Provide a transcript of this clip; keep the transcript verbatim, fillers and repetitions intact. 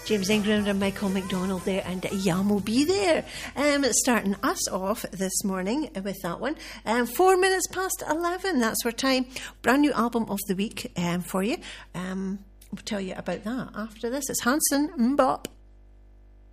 James Ingram and Michael McDonald there, and Yam will be there. Um, starting us off this morning with that one. Um, four minutes past eleven, that's our time. Brand new album of the week um, for you. Um, we'll tell you about that after this. It's Hanson Mbop.